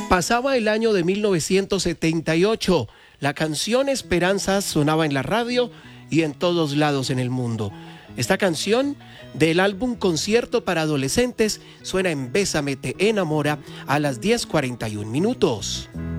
Pasaba el año de 1978. La canción Esperanza sonaba en la radio y en todos lados en el mundo. Esta canción del álbum Concierto para Adolescentes suena en Bésame te enamora a las 10:41 minutos.